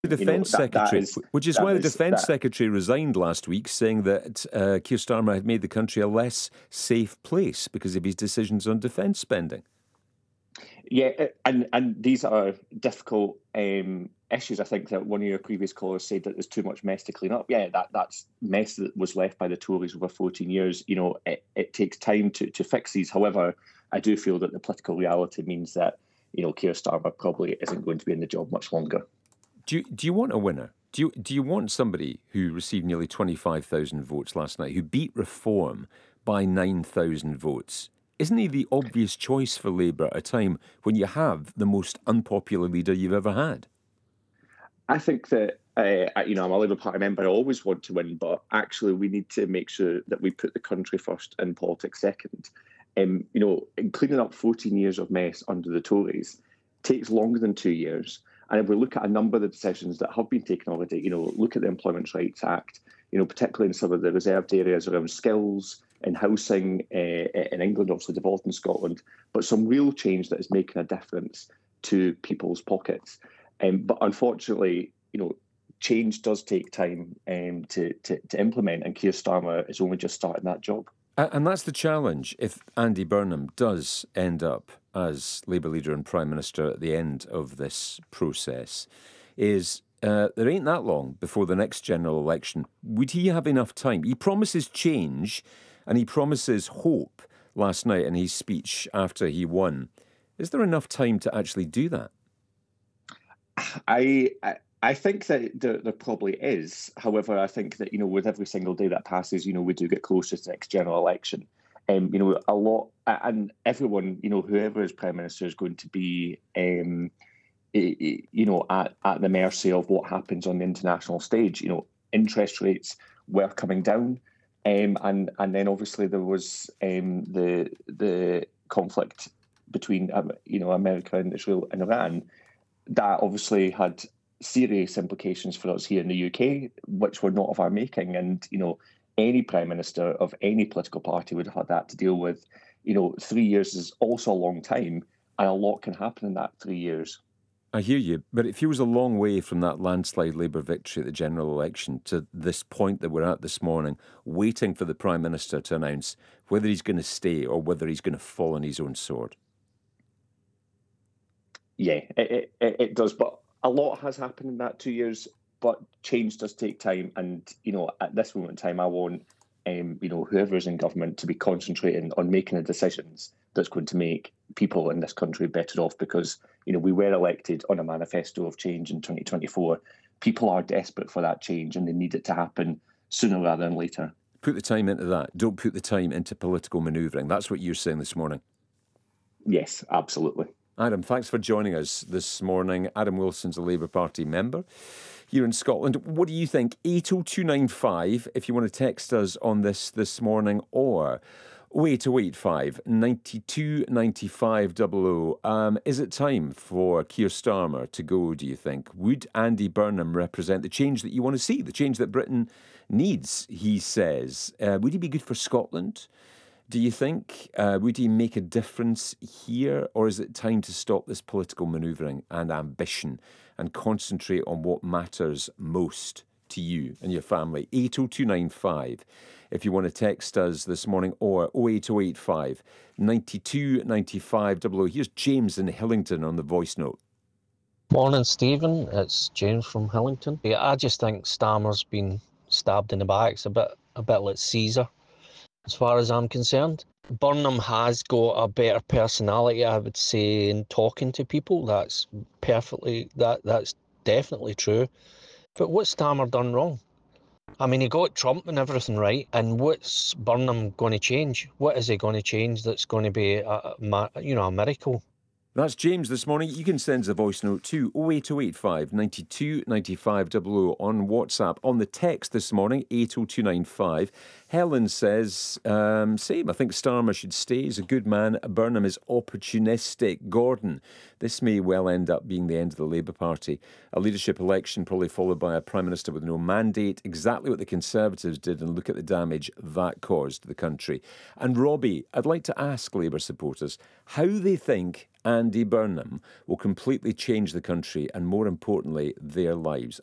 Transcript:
The Defence Secretary, which is why the Defence Secretary resigned last week, saying that Keir Starmer had made the country a less safe place because of his decisions on defence spending. Yeah, and these are difficult issues. I think that one of your previous callers said that there's too much mess to clean up. Yeah, that's mess that was left by the Tories over 14 years. You know, it takes time to fix these. However, I do feel that the political reality means that, you know, Keir Starmer probably isn't going to be in the job much longer. Do you want a winner? Do you want somebody who received nearly 25,000 votes last night, who beat Reform by 9,000 votes? Isn't he the obvious choice for Labour at a time when you have the most unpopular leader you've ever had? I think that, I'm a Labour Party member. I always want to win, but actually we need to make sure that we put the country first and politics second. Cleaning up 14 years of mess under the Tories takes longer than 2 years. And if we look at a number of the decisions that have been taken already, look at the Employment Rights Act, particularly in some of the reserved areas around skills, in housing, in England, obviously devolved in Scotland, but some real change that is making a difference to people's pockets. But unfortunately, change does take time to implement, and Keir Starmer is only just starting that job. And that's the challenge if Andy Burnham does end up as Labour leader and Prime Minister at the end of this process, is there ain't that long before the next general election. Would he have enough time? He promises change and he promises hope last night in his speech after he won. Is there enough time to actually do that? I think that there probably is. However, I think that, with every single day that passes, we do get closer to the next general election. A lot, and everyone, whoever is Prime Minister is going to be, at the mercy of what happens on the international stage. Interest rates were coming down. And then obviously there was the conflict between, America and Israel and Iran. That obviously had serious implications for us here in the UK, which were not of our making. And, any Prime Minister of any political party would have had that to deal with. 3 years is also a long time, and a lot can happen in that 3 years. I hear you, but it feels a long way from that landslide Labour victory at the general election to this point that we're at this morning, waiting for the Prime Minister to announce whether he's going to stay or whether he's going to fall on his own sword. Yeah, it does, but a lot has happened in that 2 years, but change does take time. And, at this moment in time, I want, whoever's in government to be concentrating on making the decisions that's going to make people in this country better off, because, we were elected on a manifesto of change in 2024. People are desperate for that change and they need it to happen sooner rather than later. Put the time into that. Don't put the time into political manoeuvring. That's what you're saying this morning. Yes, absolutely. Adam, thanks for joining us this morning. Adam Wilson's a Labour Party member here in Scotland. What do you think? 80295, if you want to text us on this morning, or 08085 92 95 00. Is it time for Keir Starmer to go, do you think? Would Andy Burnham represent the change that you want to see, the change that Britain needs, he says? Would he be good for Scotland? Do you think, would he make a difference here, or is it time to stop this political manoeuvring and ambition and concentrate on what matters most to you and your family? 80295, if you want to text us this morning, or 08085 92 95 00. Here's James in Hillington on the voice note. Morning, Stephen. It's James from Hillington. Yeah, I just think Starmer's been stabbed in the back. It's a bit like Caesar, as far as I'm concerned. Burnham has got a better personality, I would say, in talking to people. That's definitely true. But what's Starmer done wrong? I mean, he got Trump and everything right, and what's Burnham going to change? What is he going to change that's going to be a miracle? That's James this morning. You can send us a voice note to 08085 92 95 00 on WhatsApp. On the text this morning, 80295, Helen says, same, I think Starmer should stay. He's a good man. Burnham is opportunistic. Gordon, this may well end up being the end of the Labour Party. A leadership election probably followed by a Prime Minister with no mandate. Exactly what the Conservatives did, and look at the damage that caused the country. And Robbie, I'd like to ask Labour supporters how they think Andy Burnham will completely change the country and, more importantly, their lives.